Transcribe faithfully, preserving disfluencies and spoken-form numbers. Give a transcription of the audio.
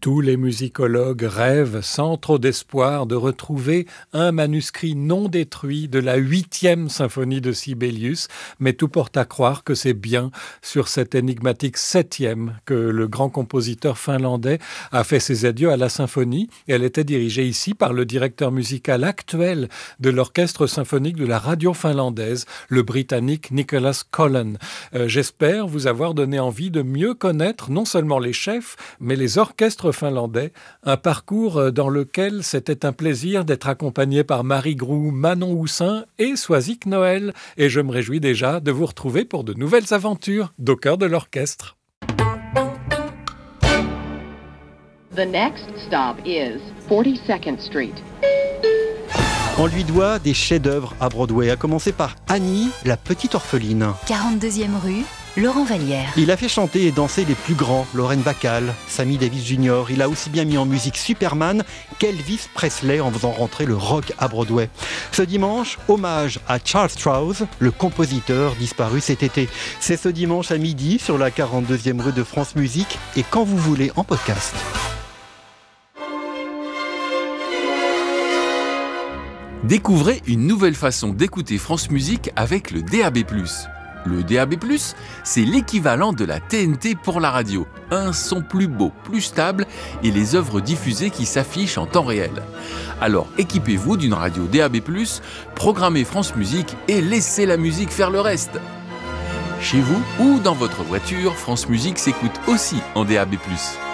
Tous les musicologues rêvent sans trop d'espoir de retrouver un manuscrit non détruit de la huitième symphonie de Sibelius, mais tout porte à croire que c'est bien sur cette énigmatique septième que le grand compositeur finlandais a fait ses adieux à la symphonie. Elle était dirigée ici par le directeur musical actuel de l'orchestre symphonique de la radio finlandaise, le britannique Nicholas Cullen. Euh, j'espère vous avoir donné envie de mieux connaître non seulement les chefs, mais les orchestres finlandais, un parcours dans lequel c'était un plaisir d'être accompagné par Marie Groux, Manon Houssin et Soisic Noël. Et je me réjouis déjà de vous retrouver pour de nouvelles aventures d'au cœur de l'orchestre. The next stop is forty-second Street. On lui doit des chefs-d'œuvre à Broadway, à commencer par Annie, la petite orpheline. quarante-deuxième rue, Laurent Vallière. Il a fait chanter et danser les plus grands, Lauren Bacall, Sammy Davis junior Il a aussi bien mis en musique Superman qu'Elvis Presley en faisant rentrer le rock à Broadway. Ce dimanche, hommage à Charles Strauss, le compositeur disparu cet été. C'est ce dimanche à midi sur la quarante-deuxième rue de France Musique et quand vous voulez en podcast. Découvrez une nouvelle façon d'écouter France Musique avec le D A B plus. Le D A B plus, c'est l'équivalent de la T N T pour la radio. Un son plus beau, plus stable et les œuvres diffusées qui s'affichent en temps réel. Alors équipez-vous d'une radio D A B plus, programmez France Musique et laissez la musique faire le reste. Chez vous ou dans votre voiture, France Musique s'écoute aussi en D A B plus.